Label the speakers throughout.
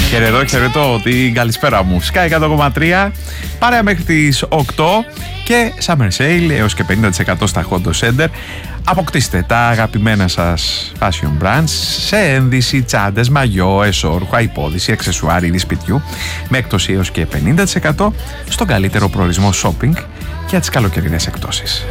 Speaker 1: Χαιρετώ την καλησπέρα μου. Sky 100,3, παρέα μέχρι τις 8 και Summer Sale έως και 50% στα Honda Center. Αποκτήστε τα αγαπημένα σας fashion brands σε ένδυση, τσάντες, μαγιό, εσώρουχα, υπόδηση, αξεσουάρ είδη σπιτιού με έκπτωση έως και 50% στον καλύτερο προορισμό shopping για τις καλοκαιρινές εκπτώσεις.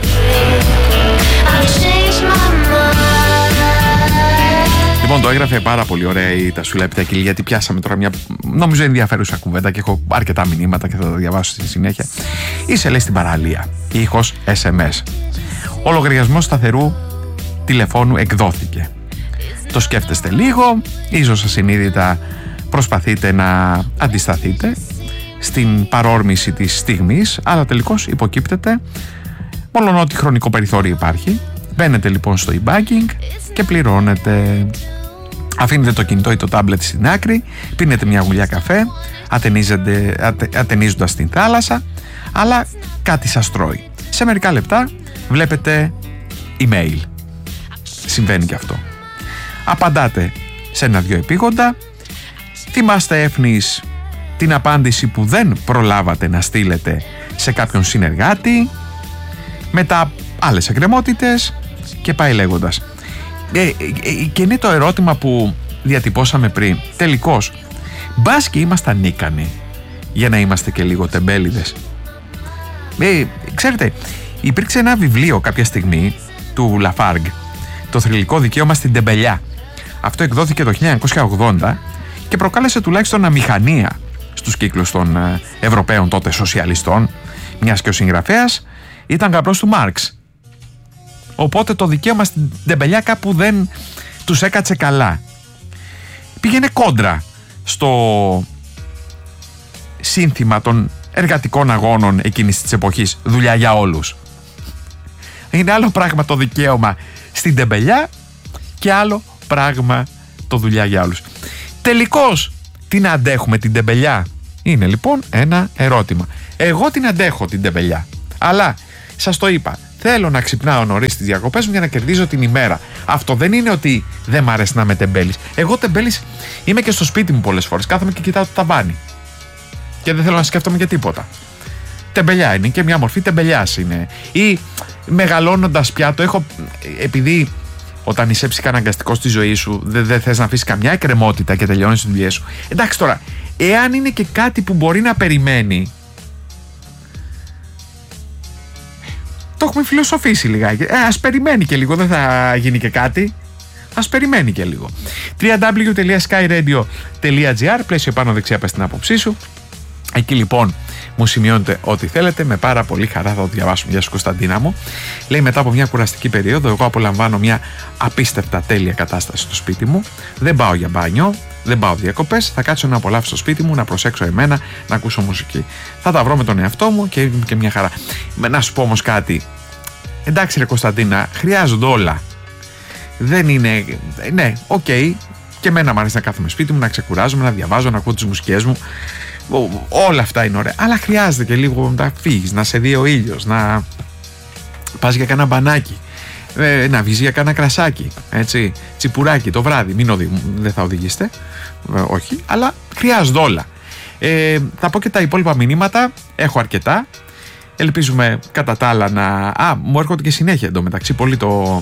Speaker 1: Λοιπόν, το έγραφε πάρα πολύ ωραία η Τασούλα Επιτακίλη, γιατί πιάσαμε τώρα μια νομίζω ενδιαφέρουσα κουβέντα και έχω αρκετά μηνύματα και θα τα διαβάσω στη συνέχεια. Είσαι, λέει, στην παραλία. Ήχος SMS. Ο λογαριασμός σταθερού τηλεφώνου εκδόθηκε. Το σκέφτεστε λίγο, ίσως ασυνείδητα προσπαθείτε να αντισταθείτε στην παρόρμηση της στιγμής, αλλά τελικώς υποκύπτετε, μόλον ότι χρονικό περιθώριο υπάρχει. Μπαίνετε λοιπόν στο e-banking και πληρώνετε. Αφήνετε το κινητό ή το τάμπλετ στην άκρη, πίνετε μια γουλιά καφέ, ατενίζοντας την θάλασσα, αλλά κάτι σας τρώει. Σε μερικά λεπτά βλέπετε email. Συμβαίνει και αυτό. Απαντάτε σε ένα-δυο επίγοντα, θυμάστε έφνης την απάντηση που δεν προλάβατε να στείλετε σε κάποιον συνεργάτη, μετά άλλες εκκρεμότητες και πάει λέγοντας. Και είναι το ερώτημα που διατυπώσαμε πριν. Τελικώς, μπας και ήμασταν ίκανοι για να είμαστε και λίγο τεμπέληδες. Ξέρετε, υπήρξε ένα βιβλίο κάποια στιγμή του Λαφάργκ, το θρυλικό δικαίωμα στην τεμπελιά. Αυτό εκδόθηκε το 1980 και προκάλεσε τουλάχιστον αμηχανία στους κύκλους των Ευρωπαίων τότε σοσιαλιστών, μιας και ο συγγραφέας ήταν γαμπρός του Μάρξ. Οπότε το δικαίωμα στην τεμπελιά κάπου δεν τους έκατσε καλά. Πήγαινε κόντρα στο σύνθημα των εργατικών αγώνων εκείνης της εποχής, δουλειά για όλους. Είναι άλλο πράγμα το δικαίωμα στην τεμπελιά και άλλο πράγμα το δουλειά για όλους. Τελικώς, την αντέχουμε την τεμπελιά? Είναι λοιπόν ένα ερώτημα. Εγώ την αντέχω την τεμπελιά, αλλά σας το είπα, θέλω να ξυπνάω νωρίς τις διακοπές μου για να κερδίζω την ημέρα. Αυτό δεν είναι ότι δεν μ' αρέσει να είμαι τεμπέλης. Εγώ τεμπέλης είμαι και στο σπίτι μου πολλές φορές. Κάθομαι και κοιτάω το ταβάνι και δεν θέλω να σκέφτομαι για τίποτα. Τεμπελιά είναι και μια μορφή τεμπελιάς είναι. Ή μεγαλώνοντας πια το έχω, επειδή όταν είσαι ψυχαναγκαστικός στη ζωή σου δεν θες να αφήσεις καμιά εκκρεμότητα και τελειώνεις τις δουλειές σου. Εντάξει τώρα, εάν είναι και κάτι που μπορεί να περιμένει, το έχουμε φιλοσοφήσει λιγάκι. Ας περιμένει και λίγο, δεν θα γίνει και κάτι. Ας περιμένει και λίγο. www.skyradio.gr, πλαίσιο πάνω δεξιά πες την άποψή σου. Εκεί λοιπόν μου σημειώνετε ό,τι θέλετε, με πάρα πολύ χαρά θα το διαβάσουμε. Γεια σου Κωνσταντίνα μου. Λέει, μετά από μια κουραστική περίοδο, εγώ απολαμβάνω μια απίστευτα τέλεια κατάσταση στο σπίτι μου. Δεν πάω για μπάνιο, δεν πάω διακοπές. Θα κάτσω να απολαύσω στο σπίτι μου, να προσέξω εμένα, να ακούσω μουσική. Θα τα βρω με τον εαυτό μου και μια χαρά. Να σου πω όμως κάτι. Εντάξει ρε Κωνσταντίνα, χρειάζονται όλα. Δεν είναι. Ναι, οκ. Και εμένα μου αρέσει να κάθομαι σπίτι μου, να ξεκουράζομαι, να διαβάζω, να ακούω τις μουσικές μου. Όλα αυτά είναι ωραία. Αλλά χρειάζεται και λίγο να φύγεις, να σε δει ο ήλιος, να πας για κανένα μπανάκι, να βγεις για κανένα κρασάκι, έτσι, τσιπουράκι το βράδυ. Δεν θα οδηγήσετε, όχι, αλλά χρειάζονται όλα. Θα πω και τα υπόλοιπα μηνύματα, έχω αρκετά. Ελπίζουμε κατά τα άλλα να. Μου έρχονται και συνέχεια εντωμεταξύ πολύ το.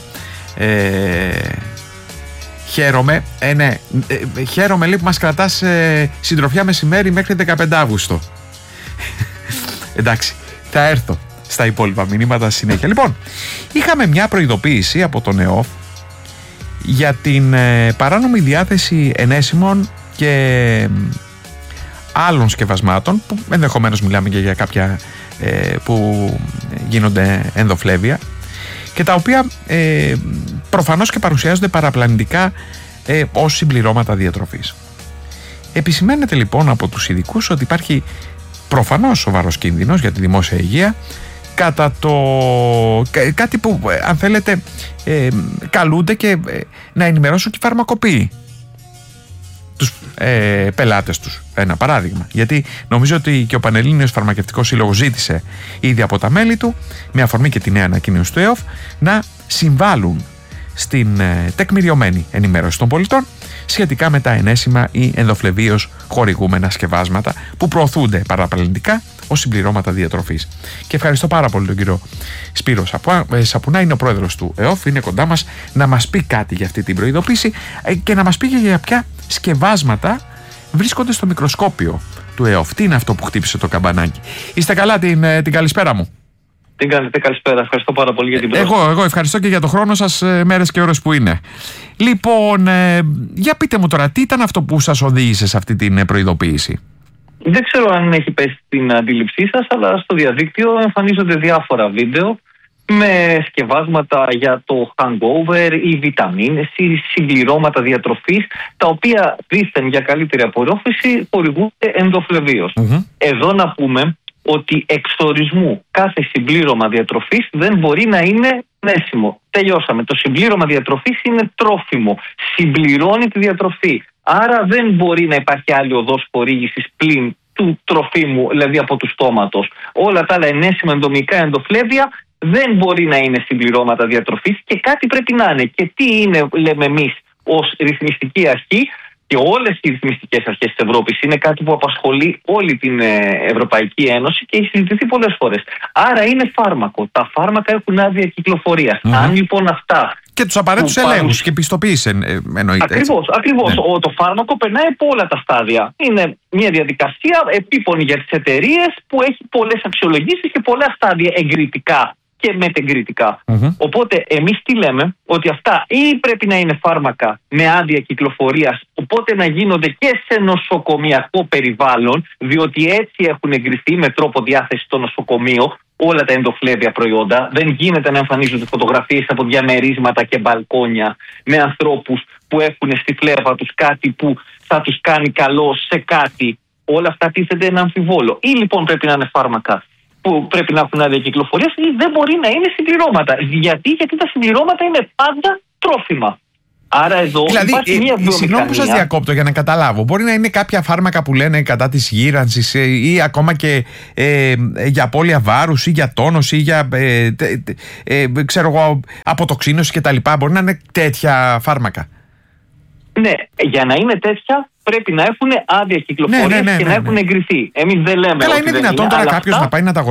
Speaker 1: Χαίρομαι, χαίρομαι λέει που μας κρατάς συντροφιά μεσημέρι μέχρι 15 Αύγουστο. Εντάξει, θα έρθω στα υπόλοιπα μηνύματα συνέχεια. Λοιπόν, είχαμε μια προειδοποίηση από τον ΕΟΦ για την παράνομη διάθεση ενέσιμων και άλλων σκευασμάτων, που ενδεχομένως μιλάμε και για κάποια που γίνονται ενδοφλέβεια, και τα οποία προφανώς και παρουσιάζονται παραπλανητικά ως συμπληρώματα διατροφής. Επισημαίνεται λοιπόν από τους ειδικούς ότι υπάρχει προφανώς σοβαρός κίνδυνος για τη δημόσια υγεία κατά κάτι που αν θέλετε καλούνται και να ενημερώσουν και οι φαρμακοποιοί τους πελάτες τους. Ένα παράδειγμα. Γιατί νομίζω ότι και ο Πανελλήνιος Φαρμακευτικός Σύλλογος ζήτησε ήδη από τα μέλη του, με αφορμή και τη νέα ανακοίνωση του ΕΟΦ, να συμβάλλουν στην τεκμηριωμένη ενημέρωση των πολιτών σχετικά με τα ενέσιμα ή ενδοφλεβίως χορηγούμενα σκευάσματα που προωθούνται παραπλανητικά ως συμπληρώματα διατροφής. Και ευχαριστώ πάρα πολύ τον κύριο Σπύρο Σαπουνά, είναι ο πρόεδρος του ΕΟΦ, είναι κοντά μας να μας πει κάτι για αυτή την προειδοποίηση και να μας πει για ποια σκευάσματα βρίσκονται στο μικροσκόπιο του ΕΟΦ. Τι είναι αυτό που χτύπησε το καμπανάκι? Είστε καλά, την καλησπέρα μου.
Speaker 2: Τι κάνετε, καλησπέρα. Ευχαριστώ πάρα πολύ για την πρόσκληση.
Speaker 1: Εγώ ευχαριστώ και για το χρόνο σας, μέρες και ώρες που είναι. Λοιπόν, για πείτε μου τώρα, τι ήταν αυτό που σας οδήγησε σε αυτή την προειδοποίηση?
Speaker 2: Δεν ξέρω αν έχει πέσει την αντίληψή σας, αλλά στο διαδίκτυο εμφανίζονται διάφορα βίντεο με σκευάσματα για το hangover ή βιταμίνες ή συμπληρώματα διατροφής, τα οποία δήθεν για καλύτερη απορρόφηση χορηγούνται ενδοφλεβίως. Εδώ να πούμε ότι εξορισμού κάθε συμπλήρωμα διατροφής δεν μπορεί να είναι νέσιμο. Τελειώσαμε. Το συμπλήρωμα διατροφής είναι τρόφιμο. Συμπληρώνει τη διατροφή. Άρα δεν μπορεί να υπάρχει άλλη οδός χορήγησης πλην του τροφίμου, δηλαδή από του στόματος. Όλα τα άλλα ενέσιμα ενδομικά ενδοφλέβια δεν μπορεί να είναι συμπληρώματα διατροφής και κάτι πρέπει να είναι. Και τι είναι, λέμε εμείς, ως ρυθμιστική αρχή? Και όλες οι ρυθμιστικές αρχές της Ευρώπης, είναι κάτι που απασχολεί όλη την Ευρωπαϊκή Ένωση και έχει συζητηθεί πολλές φορές. Άρα είναι φάρμακο. Τα φάρμακα έχουν άδεια κυκλοφορίας. Αν λοιπόν αυτά.
Speaker 1: Και τους απαραίτητους ελέγχους και πιστοποίηση εννοείται.
Speaker 2: Ακριβώς. Ναι. Το φάρμακο περνάει από όλα τα στάδια. Είναι μια διαδικασία επίπονη για τις εταιρείες που έχει πολλές αξιολογήσεις και πολλά στάδια εγκριτικά και μετεγκριτικά. Οπότε εμείς τι λέμε? Ότι αυτά ή πρέπει να είναι φάρμακα με άδεια κυκλοφορίας, οπότε να γίνονται και σε νοσοκομιακό περιβάλλον, διότι έτσι έχουν εγκριθεί με τρόπο διάθεση στο νοσοκομείο όλα τα ενδοφλέβια προϊόντα. Δεν γίνεται να εμφανίζονται φωτογραφίες από διαμερίσματα και μπαλκόνια με ανθρώπους που έχουν στη φλέβα τους κάτι που θα τους κάνει καλό σε κάτι. Όλα αυτά τίθενται ένα αμφιβόλο. Ή λοιπόν πρέπει να είναι φάρμακα που πρέπει να έχουν άδεια κυκλοφορίας, ή δεν μπορεί να είναι συμπληρώματα. Γιατί τα συμπληρώματα είναι πάντα τρόφιμα. Άρα εδώ
Speaker 1: δηλαδή,
Speaker 2: υπάρχει μια βιομηχανία.
Speaker 1: Συγγνώμη που σας διακόπτω για να καταλάβω. Μπορεί να είναι κάποια φάρμακα που λένε κατά της γύρανσης ή ακόμα και για απώλεια βάρους ή για τόνωση ή για ξέρω εγώ, αποτοξίνωση κτλ. Μπορεί να είναι τέτοια φάρμακα?
Speaker 2: Ναι, για να είναι τέτοια πρέπει να έχουν άδεια κυκλοφορίας και να έχουν εγκριθεί. Εμείς δεν λέμε.
Speaker 1: Καλά, είναι δυνατόν τώρα κάποιος να πάει να τα